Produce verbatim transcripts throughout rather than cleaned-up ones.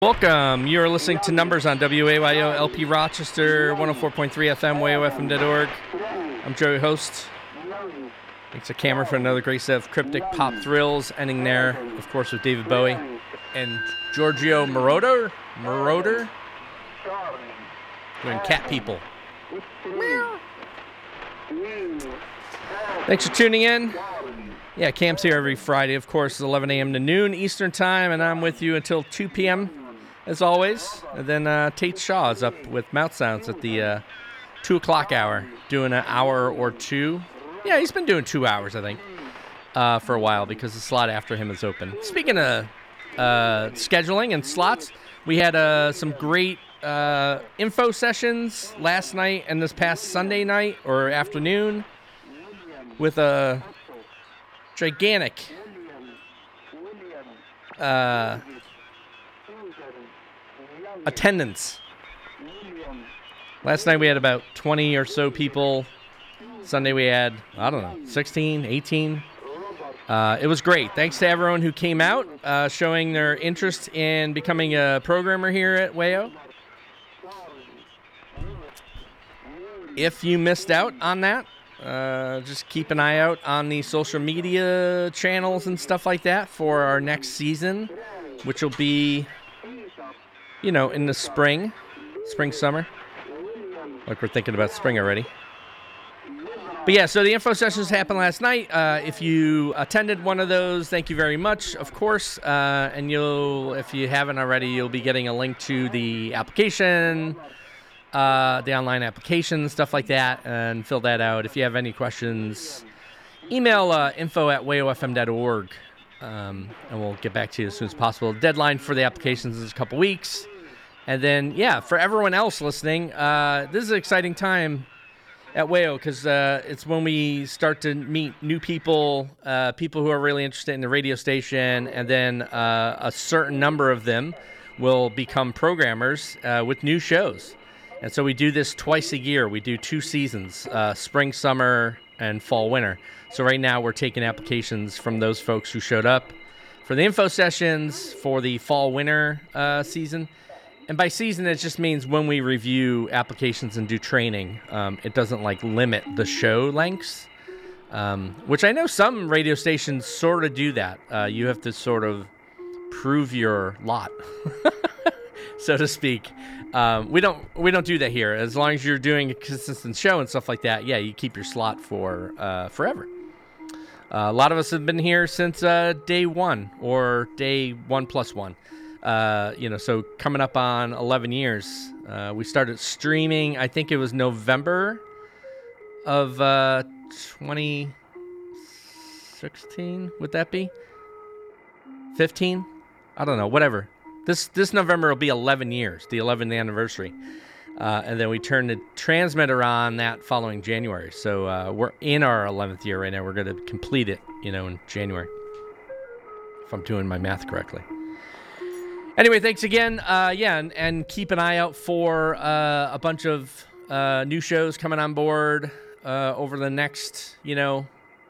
Welcome. You are listening to Numbers on W A Y O L P Rochester, one oh four point three F M, way o f m dot org. I'm Joey Host. Thanks to Cameron for another great set of cryptic pop thrills, ending there, of course, with David Bowie and Giorgio Moroder. Moroder? Doing Cat People. Thanks for tuning in. Yeah, Cam's here every Friday, of course, eleven a.m. to noon Eastern Time, and I'm with you until two p.m. as always. And then uh, Tate Shaw is up with Mouth Sounds at the uh, two o'clock hour, doing an hour or two. Yeah, he's been doing two hours, I think, uh, for a while because the slot after him is open. Speaking of uh, scheduling and slots, we had uh, some great uh, info sessions last night and this past Sunday night or afternoon with a gigantic uh, attendance. Last night we had about twenty or so people. Sunday we had, I don't know, sixteen, eighteen. Uh, it was great. Thanks to everyone who came out, uh, showing their interest in becoming a programmer here at W A O. If you missed out on that, Uh, just keep an eye out on the social media channels and stuff like that for our next season, which will be, you know, in the spring, spring, summer. Like we're thinking about spring already. But yeah, so the info sessions happened last night. Uh, if you attended one of those, thank you very much, of course. Uh, and you'll, if you haven't already, you'll be getting a link to the application, Uh, the online application, stuff like that, and fill that out. If you have any questions, email uh, info at way o f m dot org, um, and we'll get back to you as soon as possible. The deadline for the applications is a couple weeks. And then, yeah, for everyone else listening, uh, this is an exciting time at W A O because uh, it's when we start to meet new people, uh, people who are really interested in the radio station, and then uh, a certain number of them will become programmers uh, with new shows. And so we do this twice a year. We do two seasons, uh, spring, summer, and fall, winter. So right now we're taking applications from those folks who showed up for the info sessions for the fall, winter uh, season. And by season, it just means when we review applications and do training. Um, it doesn't like limit the show lengths, um, which I know some radio stations sort of do that. Uh, you have to sort of prove your lot, so to speak. Um, we don't we don't do that here. As long as you're doing a consistent show and stuff like that, yeah, you keep your slot for uh, forever. Uh, a lot of us have been here since uh, day one or day one plus one. Uh, you know, so coming up on eleven years. Uh, we started streaming. I think it was November of uh, twenty sixteen. Would that be fifteen? I don't know. Whatever. This this November will be eleven years, the eleventh anniversary. Uh, and then we turn the transmitter on that following January. So uh, we're in our eleventh year right now. We're going to complete it, you know, in January, if I'm doing my math correctly. Anyway, thanks again. Uh, yeah, and, and keep an eye out for uh, a bunch of uh, new shows coming on board uh, over the next, you know,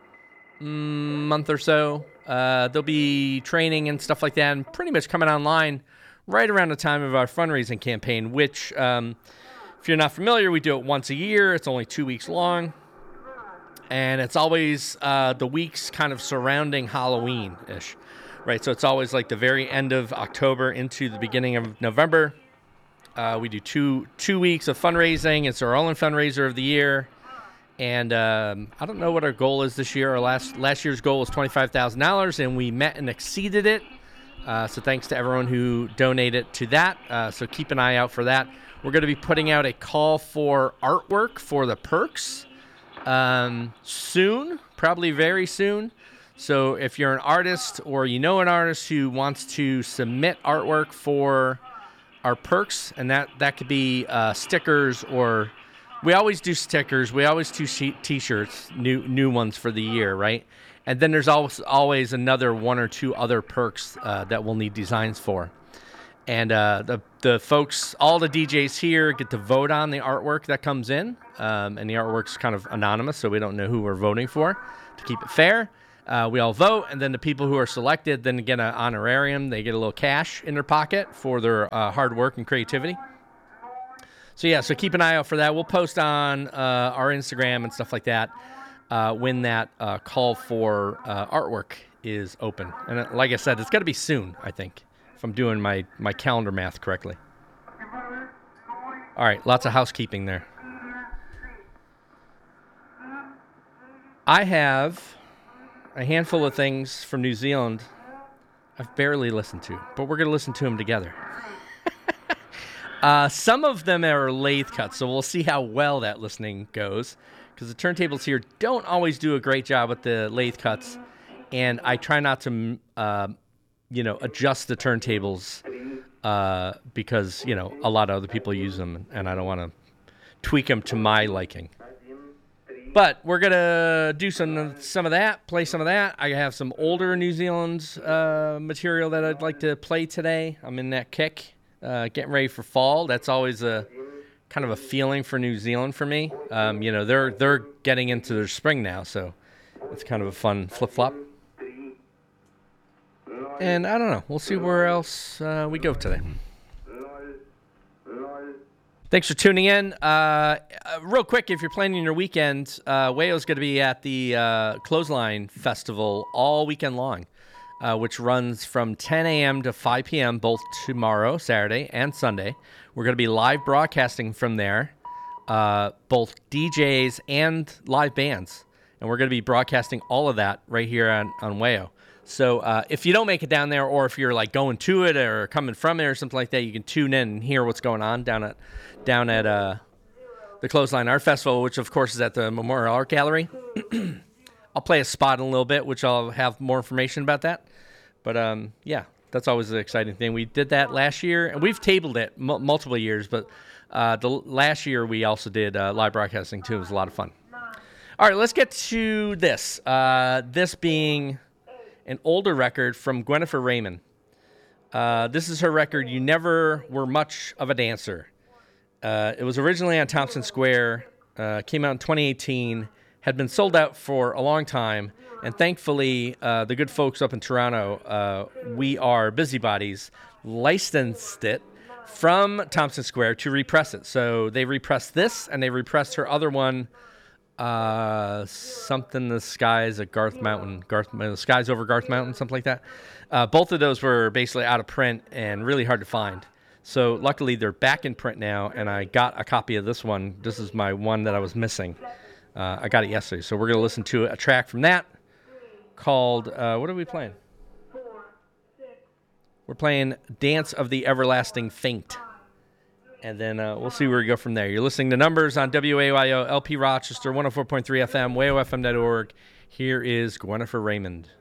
mm, month or so. Uh, there'll be training and stuff like that, and pretty much coming online right around the time of our fundraising campaign, which, um, if you're not familiar, we do it once a year. It's only two weeks long, and it's always uh, the weeks kind of surrounding Halloween-ish, right? So it's always like the very end of October into the beginning of November. Uh, we do two two weeks of fundraising. It's our only fundraiser of the year. And um, I don't know what our goal is this year. Our last last year's goal was twenty-five thousand dollars, and we met and exceeded it. Uh, so thanks to everyone who donated to that. Uh, so keep an eye out for that. We're going to be putting out a call for artwork for the perks um, soon, probably very soon. So if you're an artist or you know an artist who wants to submit artwork for our perks, and that, that could be uh, stickers or... We always do stickers. We always do T-shirts, new new ones for the year, right? And then there's always always another one or two other perks uh, that we'll need designs for. And uh, the the folks, all the D Js here get to vote on the artwork that comes in, um, and the artwork's kind of anonymous, so we don't know who we're voting for to keep it fair. Uh, we all vote, and then the people who are selected then get an honorarium. They get a little cash in their pocket for their uh, hard work and creativity. So, yeah, so keep an eye out for that. We'll post on uh, our Instagram and stuff like that uh, when that uh, call for uh, artwork is open. And uh, like I said, it's got to be soon, I think, if I'm doing my, my calendar math correctly. All right, lots of housekeeping there. I have a handful of things from New Zealand I've barely listened to, but we're going to listen to them together. uh, some of them are lathe cuts, so we'll see how well that listening goes, because the turntables here don't always do a great job with the lathe cuts, and I try not to, uh, you know, adjust the turntables uh, because, you know, a lot of other people use them, and I don't want to tweak them to my liking. But we're going to do some some of that, play some of that. I have some older New Zealand uh, material that I'd like to play today. I'm in that kick, uh, getting ready for fall. That's always a kind of a feeling for New Zealand for me. Um, you know, they're they're getting into their spring now, so it's kind of a fun flip-flop. And I don't know. We'll see where else uh, we go today. Thanks for tuning in. Uh, real quick, if you're planning your weekend, uh, Wayo's going to be at the uh, Clothesline Festival all weekend long, uh, which runs from ten a.m. to five p.m. both tomorrow, Saturday, and Sunday. We're going to be live broadcasting from there, uh, both D Js and live bands. And we're going to be broadcasting all of that right here on, on Wayo. So uh, if you don't make it down there, or if you're like going to it or coming from it or something like that, you can tune in and hear what's going on down at down at uh, the Clothesline Art Festival, which of course is at the Memorial Art Gallery. I'll play a spot in a little bit, which I'll have more information about that. But um, yeah, that's always an exciting thing. We did that last year, and we've tabled it m- multiple years. But uh, the last year we also did uh, live broadcasting too. It was a lot of fun. All right, let's get to this. Uh, this being an older record from Gwyneth Raymond. Uh, this is her record, You Never Were Much of a Dancer. Uh, it was originally on Thompson Square, uh, came out in twenty eighteen, had been sold out for a long time, and thankfully, uh, the good folks up in Toronto, uh, We Are Busybodies, licensed it from Thompson Square to repress it. So they repressed this, and they repressed her other one, Uh, something the skies at Garth Mountain, Garth, the skies over Garth Mountain, something like that. Uh, both of those were basically out of print and really hard to find. So luckily they're back in print now, and I got a copy of this one. This is my one that I was missing. Uh, I got it yesterday, so we're going to listen to a track from that called, uh, what are we playing? We're playing Dance of the Everlasting Faint. And then uh, we'll see where we go from there. You're listening to Numbers on W A Y O, L P Rochester, one oh four point three F M, wayo f m dot org. Here is Gwyneth Raymond.